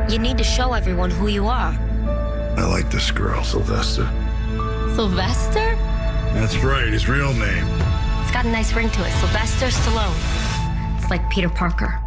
You need to show everyone who you are. I like this girl, Sylvester. Sylvester? That's right, his real name. It's got a nice ring to it. Sylvester Stallone. It's like Peter Parker.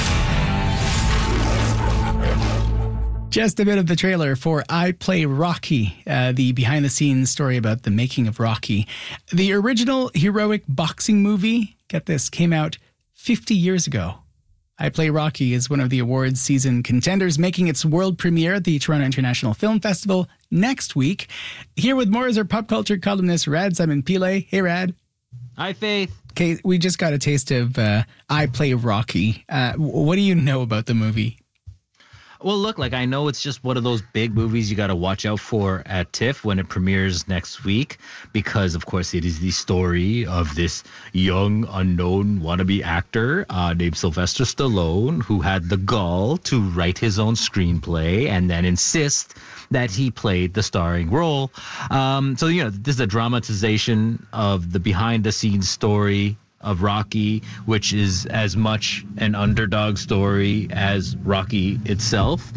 Just a bit of the trailer for I Play Rocky, the behind-the-scenes story about the making of Rocky. The original heroic boxing movie, get this, came out 50 years ago. I Play Rocky is one of the awards season contenders, making its world premiere at the Toronto International Film Festival next week. Here with more is our pop culture columnist, Rad Simon Pile. Hey, Rad. Hi, Faith. Okay, we just got a taste of I Play Rocky. What do you know about the movie? Well, look, I know it's just one of those big movies you got to watch out for at TIFF when it premieres next week because, of course, it is the story of this young, unknown wannabe actor named Sylvester Stallone who had the gall to write his own screenplay and then insist that he played the starring role. This is a dramatization of the behind-the-scenes story of Rocky, which is as much an underdog story as Rocky itself.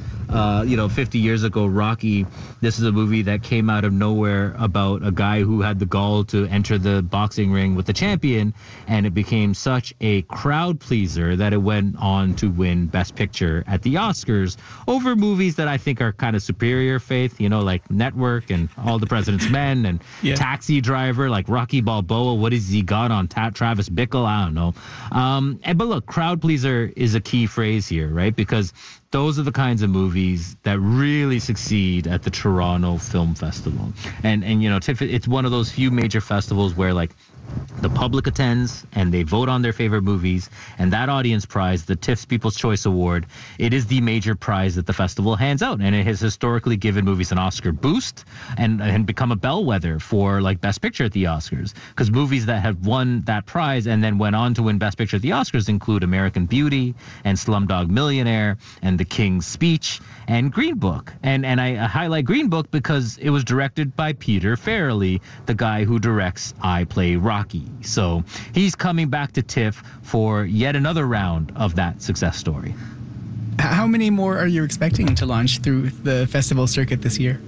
50 years ago, Rocky, this is a movie that came out of nowhere about a guy who had the gall to enter the boxing ring with the champion, and it became such a crowd pleaser that it went on to win Best Picture at the Oscars over movies that I think are kind of superior, Faith, like Network and All the President's Men and Taxi Driver, like Rocky Balboa. What has he got on Travis Bickle? I don't know. But look, crowd pleaser is a key phrase here, right? Because those are the kinds of movies that really succeed at the Toronto Film Festival. And TIFF, it's one of those few major festivals where the public attends and they vote on their favorite movies, and that audience prize, the TIFF's People's Choice Award, it is the major prize that the festival hands out, and it has historically given movies an Oscar boost and become a bellwether for Best Picture at the Oscars, because movies that have won that prize and then went on to win Best Picture at the Oscars include American Beauty and Slumdog Millionaire and The King's Speech and Green Book. And I highlight Green Book because it was directed by Peter Farrelly, the guy who directs I Play Rocky. So he's coming back to TIFF for yet another round of that success story. How many more are you expecting to launch through the festival circuit this year?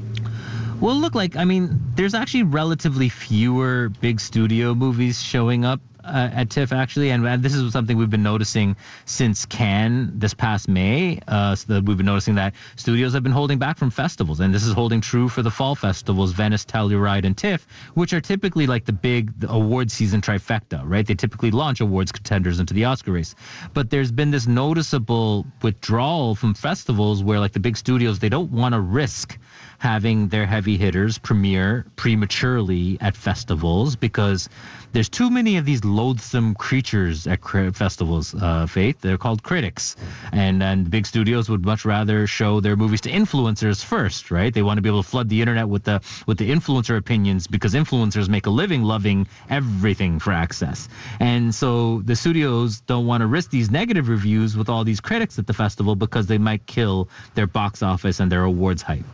Well, look, there's actually relatively fewer big studio movies showing up at TIFF, actually, and this is something we've been noticing since Cannes this past May. We've been noticing that studios have been holding back from festivals, and this is holding true for the fall festivals, Venice, Telluride, and TIFF, which are typically the big award season trifecta, right? They typically launch awards contenders into the Oscar race. But there's been this noticeable withdrawal from festivals where the big studios, they don't want to risk having their heavy hitters premiere prematurely at festivals because there's too many of these loathsome creatures at festivals, Faith. They're called critics. And big studios would much rather show their movies to influencers first, right? They want to be able to flood the internet with the influencer opinions because influencers make a living loving everything for access. And so the studios don't want to risk these negative reviews with all these critics at the festival because they might kill their box office and their awards hype.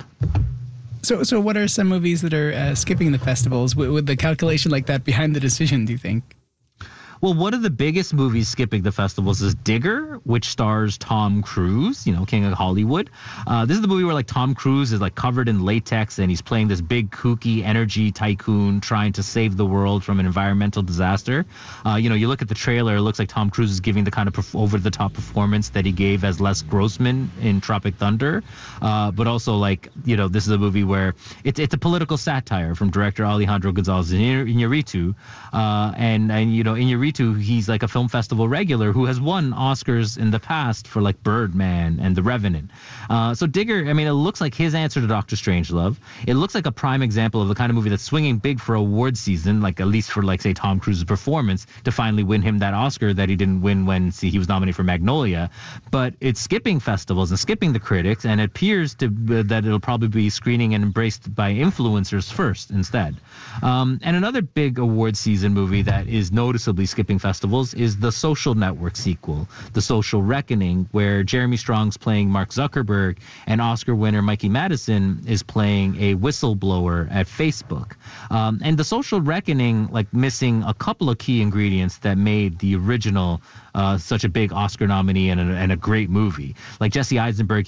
So what are some movies that are skipping the festivals with the calculation like that behind the decision, do you think? Well, one of the biggest movies skipping the festivals is Digger, which stars Tom Cruise, King of Hollywood. This is the movie where Tom Cruise is covered in latex and he's playing this big kooky energy tycoon trying to save the world from an environmental disaster. You look at the trailer, it looks like Tom Cruise is giving the kind of over-the-top performance that he gave as Les Grossman in Tropic Thunder. But also this is a movie where it's a political satire from director Alejandro González Iñárritu. Iñárritu, he's a film festival regular who has won Oscars in the past for Birdman and The Revenant. So Digger, it looks like his answer to Doctor Strangelove. It looks like a prime example of the kind of movie that's swinging big for award season, at least for say Tom Cruise's performance to finally win him that Oscar that he didn't win when he was nominated for Magnolia. But it's skipping festivals and skipping the critics, and it appears that it'll probably be screening and embraced by influencers first instead. And another big award season movie that is noticeably skipping festivals is the Social Network sequel, The Social Reckoning, where Jeremy Strong's playing Mark Zuckerberg and Oscar winner Mikey Madison is playing a whistleblower at Facebook. And The Social Reckoning, missing a couple of key ingredients that made the original such a big Oscar nominee and a great movie. Jesse Eisenberg,